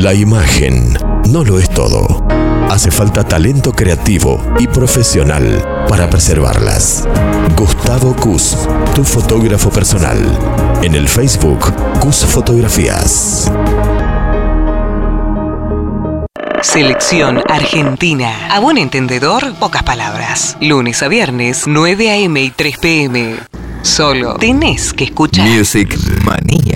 La imagen no lo es todo. Hace falta talento creativo y profesional para preservarlas. Gustavo Cus, tu fotógrafo personal. En el Facebook, Cus Fotografías. Selección Argentina. A buen entendedor, pocas palabras. Lunes a viernes, 9 a.m. y 3 p.m. Solo tenés que escuchar. Music Manía.